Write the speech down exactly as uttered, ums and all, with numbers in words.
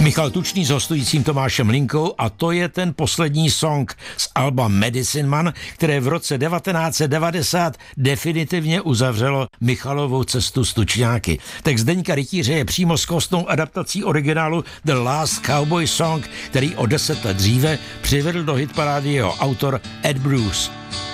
Michal Tučný s hostujícím Tomášem Linkou a to je ten poslední song z alba Medicine Man, které v roce devatenáct set devadesát definitivně uzavřelo Michalovou cestu s tučňáky. Text Zdeňka Rytíře je přímo skvostnou adaptací originálu The Last Cowboy Song, který o deset let dříve přivedl do hitparády jeho autor Ed Bruce.